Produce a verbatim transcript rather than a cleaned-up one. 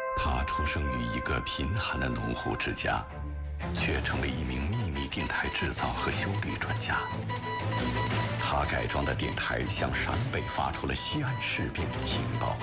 他出生于一个贫寒的农户之家，却成为一名秘密电台制造和修理专家。他改装的电台向陕北发出了西安事变的情报。